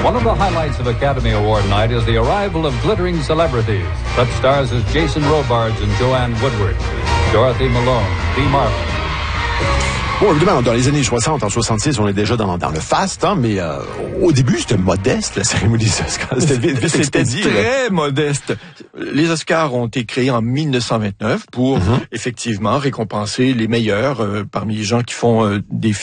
One of the highlights of Academy Award night is the arrival of glittering celebrities. Such stars as Jason Robards and Joanne Woodward, Dorothy Malone, Lee Marvin. Bon, évidemment, dans les années 60, en 66, on est déjà dans le faste, hein, mais au début, c'était modeste, la cérémonie des Oscars. C'était très modeste. Les Oscars ont été créés en 1929 pour, effectivement, récompenser les meilleurs parmi les gens qui font des